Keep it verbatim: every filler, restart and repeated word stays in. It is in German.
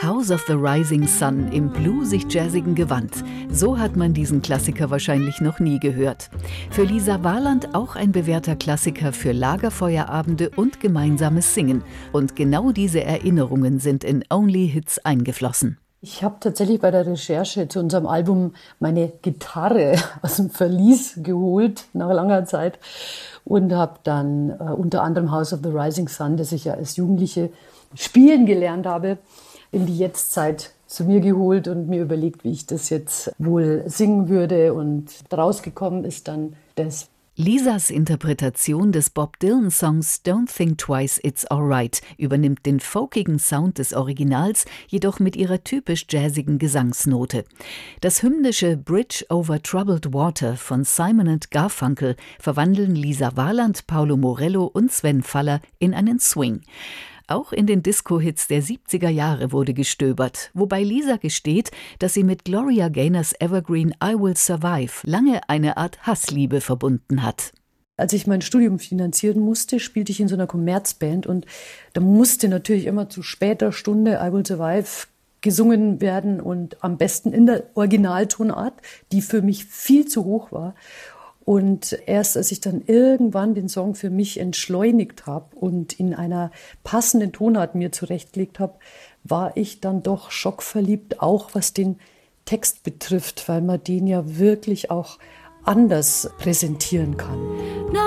House of the Rising Sun im bluesig-jazzigen Gewand. So hat man diesen Klassiker wahrscheinlich noch nie gehört. Für Lisa Warland auch ein bewährter Klassiker für Lagerfeuerabende und gemeinsames Singen. Und genau diese Erinnerungen sind in Only Hits eingeflossen. Ich habe tatsächlich bei der Recherche zu unserem Album meine Gitarre aus dem Verlies geholt, nach langer Zeit. Und habe dann äh, unter anderem House of the Rising Sun, das ich ja als Jugendliche spielen gelernt habe, in die Jetztzeit zu mir geholt und mir überlegt, wie ich das jetzt wohl singen würde. Und rausgekommen ist dann das. Lisas Interpretation des Bob Dylan-Songs Don't Think Twice, It's Alright übernimmt den folkigen Sound des Originals, jedoch mit ihrer typisch jazzigen Gesangsnote. Das hymnische Bridge over Troubled Water von Simon and Garfunkel verwandeln Lisa Warland, Paulo Morello und Sven Faller in einen Swing. Auch in den Disco-Hits der siebziger Jahre wurde gestöbert, wobei Lisa gesteht, dass sie mit Gloria Gaynors Evergreen I Will Survive lange eine Art Hassliebe verbunden hat. Als ich mein Studium finanzieren musste, spielte ich in so einer Kommerzband und da musste natürlich immer zu später Stunde I Will Survive gesungen werden und am besten in der Originaltonart, die für mich viel zu hoch war. Und erst als ich dann irgendwann den Song für mich entschleunigt habe und in einer passenden Tonart mir zurechtgelegt habe, war ich dann doch schockverliebt, auch was den Text betrifft, weil man den ja wirklich auch anders präsentieren kann.